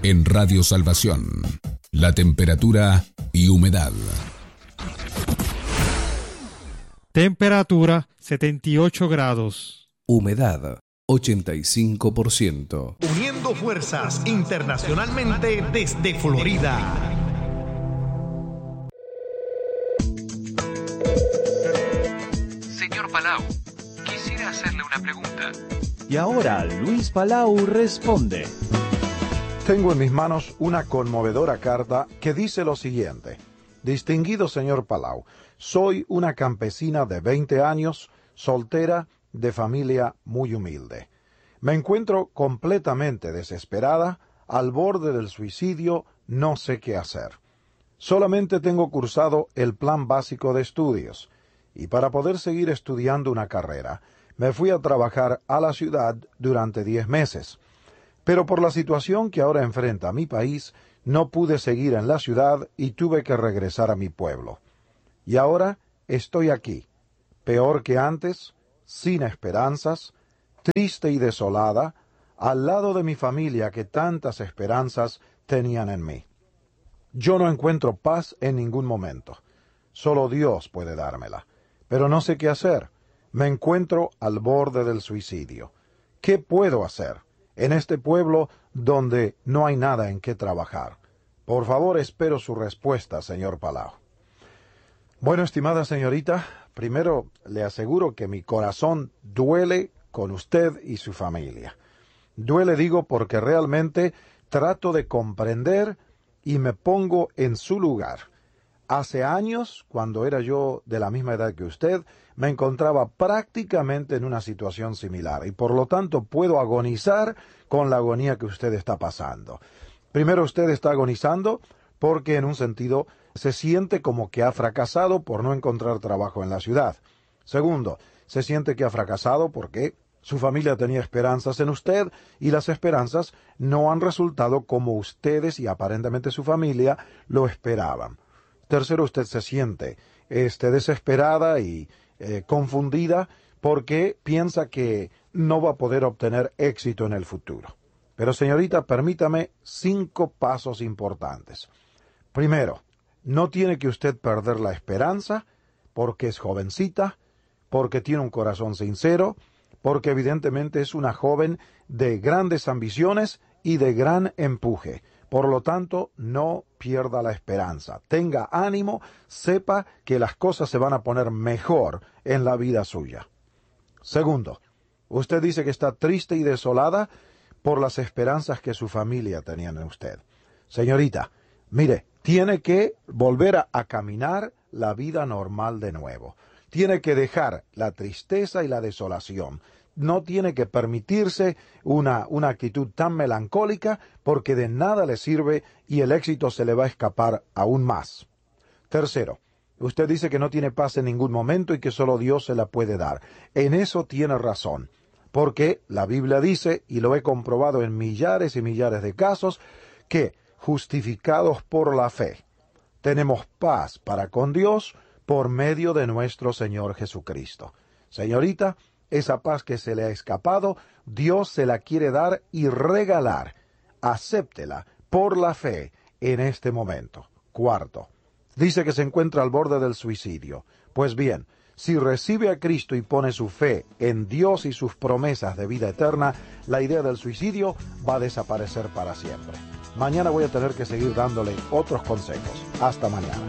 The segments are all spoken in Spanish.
En Radio Salvación, la temperatura y humedad. Temperatura 78 grados. Humedad 85%. Uniendo fuerzas internacionalmente desde Florida. Señor Palau, quisiera hacerle una pregunta. Y ahora Luis Palau responde. Tengo en mis manos una conmovedora carta que dice lo siguiente. Distinguido señor Palau, soy una campesina de 20 años, soltera, de familia muy humilde. Me encuentro completamente desesperada, al borde del suicidio, no sé qué hacer. Solamente tengo cursado el plan básico de estudios, y para poder seguir estudiando una carrera, me fui a trabajar a la ciudad durante 10 meses. Pero por la situación que ahora enfrenta mi país, no pude seguir en la ciudad y tuve que regresar a mi pueblo. Y ahora estoy aquí, peor que antes, sin esperanzas, triste y desolada, al lado de mi familia que tantas esperanzas tenían en mí. Yo no encuentro paz en ningún momento. Solo Dios puede dármela. Pero no sé qué hacer. Me encuentro al borde del suicidio. ¿Qué puedo hacer en este pueblo donde no hay nada en qué trabajar? Por favor, espero su respuesta, señor Palau. Bueno, estimada señorita, primero le aseguro que mi corazón duele con usted y su familia. Duele, digo, porque realmente trato de comprender y me pongo en su lugar. Hace años, cuando era yo de la misma edad que usted, me encontraba prácticamente en una situación similar y por lo tanto puedo agonizar con la agonía que usted está pasando. Primero, usted está agonizando porque en un sentido se siente como que ha fracasado por no encontrar trabajo en la ciudad. Segundo, se siente que ha fracasado porque su familia tenía esperanzas en usted y las esperanzas no han resultado como ustedes y aparentemente su familia lo esperaban. Tercero, usted se siente desesperada y confundida porque piensa que no va a poder obtener éxito en el futuro. Pero señorita, permítame 5 pasos importantes. Primero, no tiene que usted perder la esperanza porque es jovencita, porque tiene un corazón sincero, porque evidentemente es una joven de grandes ambiciones y de gran empuje. Por lo tanto, no pierda la esperanza. Tenga ánimo, sepa que las cosas se van a poner mejor en la vida suya. Segundo, usted dice que está triste y desolada por las esperanzas que su familia tenía en usted. Señorita, mire, tiene que volver a caminar la vida normal de nuevo. Tiene que dejar la tristeza y la desolación. No tiene que permitirse una actitud tan melancólica porque de nada le sirve y el éxito se le va a escapar aún más. Tercero, usted dice que no tiene paz en ningún momento y que solo Dios se la puede dar. En eso tiene razón, porque la Biblia dice, y lo he comprobado en millares y millares de casos, que justificados por la fe, tenemos paz para con Dios por medio de nuestro Señor Jesucristo. Señorita, esa paz que se le ha escapado, Dios se la quiere dar y regalar. Acéptela por la fe en este momento. Cuarto, dice que se encuentra al borde del suicidio. Pues bien, si recibe a Cristo y pone su fe en Dios y sus promesas de vida eterna, la idea del suicidio va a desaparecer para siempre. Mañana voy a tener que seguir dándole otros consejos. Hasta mañana.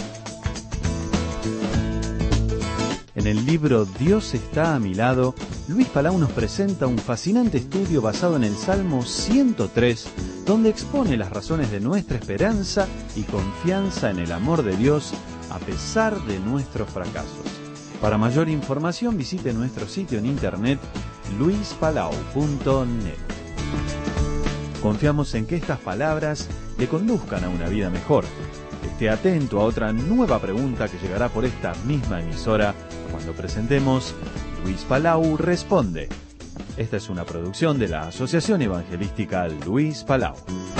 En el libro Dios está a mi lado, Luis Palau nos presenta un fascinante estudio basado en el Salmo 103, donde expone las razones de nuestra esperanza y confianza en el amor de Dios a pesar de nuestros fracasos. Para mayor información visite nuestro sitio en internet luispalau.net. Confiamos en que estas palabras le conduzcan a una vida mejor. Esté atento a otra nueva pregunta que llegará por esta misma emisora cuando presentemos Luis Palau Responde. Esta es una producción de la Asociación Evangelística Luis Palau.